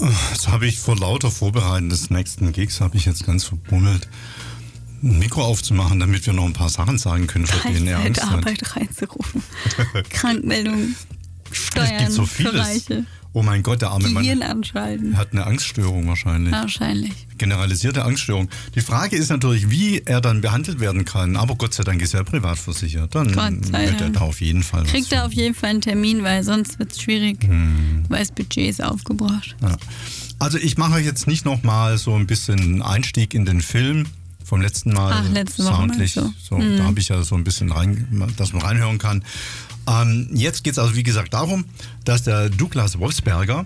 Jetzt habe ich vor lauter Vorbereiten des nächsten Gigs, habe ich jetzt ganz verbummelt, ein Mikro aufzumachen, damit wir noch ein paar Sachen sagen können, vor denen er Angst hat. Arbeit reinzurufen. Krankmeldung, Steuern, es gibt so vieles. Bereiche. Oh mein Gott, der arme Mann Gehirn anschalten. hat eine Angststörung wahrscheinlich. Wahrscheinlich. Generalisierte Angststörung. Die Frage ist natürlich, wie er dann behandelt werden kann. Aber Gott sei Dank ist er privat versichert. Dann wird er da auf jeden Fall Kriegt er auf jeden Fall einen Termin, weil sonst wird es schwierig, weil das Budget ist aufgebraucht. Ja. Also ich mache jetzt nicht nochmal so ein bisschen einen Einstieg in den Film vom letzten Mal. Letzte Woche soundlich. Da habe ich ja so ein bisschen dass man reinhören kann. Jetzt geht es also wie gesagt darum, dass der Douglas Wolfsberger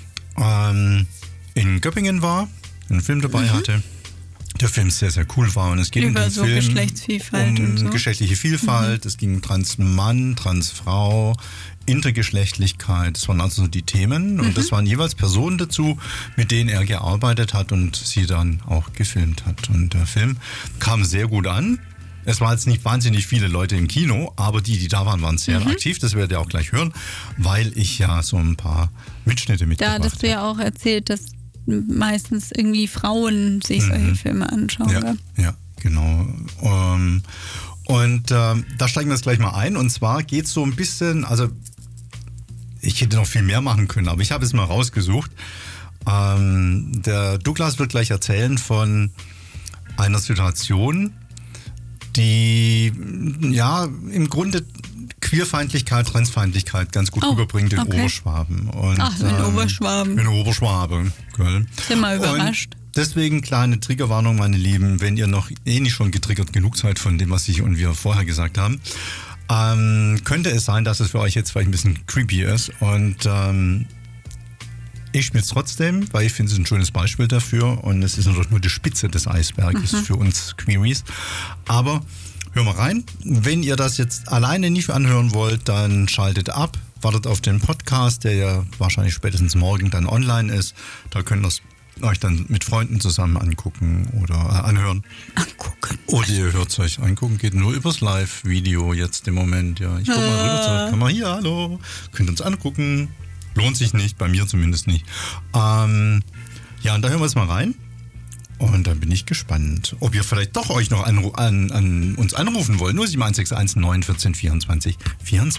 in Göppingen war, einen Film dabei hatte. Der Film sehr, sehr cool war und es geht über in dem so Film Geschlechtsvielfalt um und so. geschlechtliche Vielfalt, es ging um Transmann, Transfrau, Intergeschlechtlichkeit, das waren also die Themen und das waren jeweils Personen dazu, mit denen er gearbeitet hat und sie dann auch gefilmt hat. Und der Film kam sehr gut an. Es waren jetzt nicht wahnsinnig viele Leute im Kino, aber die da waren, waren sehr aktiv. Das werdet ihr auch gleich hören, weil ich ja so ein paar Mitschnitte mitgebracht habe. Da hattest du ja auch erzählt, dass meistens irgendwie Frauen sich solche Filme anschauen. Ja, genau. Da steigen wir jetzt gleich mal ein. Und zwar geht es so ein bisschen, also ich hätte noch viel mehr machen können, aber ich habe es mal rausgesucht. Der Douglas wird gleich erzählen von einer Situation, die ja im Grunde Queerfeindlichkeit, Transfeindlichkeit ganz gut rüberbringt in Oberschwaben. Und, in Oberschwaben. In Oberschwaben, gell. Sind wir überrascht. Und deswegen kleine Triggerwarnung, meine Lieben, wenn ihr noch nicht schon getriggert genug seid von dem, was ich und wir vorher gesagt haben, könnte es sein, dass es für euch jetzt vielleicht ein bisschen creepy ist. Und ich spiele es trotzdem, weil ich finde es ein schönes Beispiel dafür und es ist natürlich nur die Spitze des Eisberges für uns Queeries. Aber hören wir rein. Wenn ihr das jetzt alleine nicht anhören wollt, dann schaltet ab, wartet auf den Podcast, der ja wahrscheinlich spätestens morgen dann online ist. Da könnt ihr es euch dann mit Freunden zusammen angucken oder anhören. Angucken. Oder ihr hört es euch angucken, geht nur übers Live-Video jetzt im Moment. Ja, ich guck mal rüber zur Kamera. Hier, hallo. Könnt uns angucken. Lohnt sich nicht, bei mir zumindest nicht. Ja, und da hören wir jetzt mal rein. Und dann bin ich gespannt, ob ihr vielleicht doch euch noch an uns anrufen wollt. 07161 9 14 24 24.